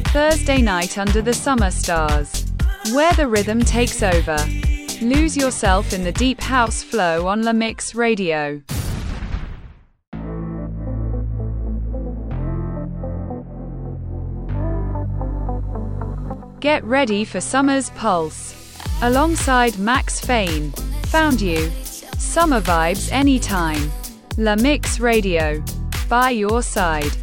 Thursday night under the summer stars, where the rhythm takes over. Lose yourself in the deep house flow on La Mix Radio. Get ready for summer's pulse. Alongside Max Fane, Found You. Summer vibes anytime. La Mix Radio. By your side.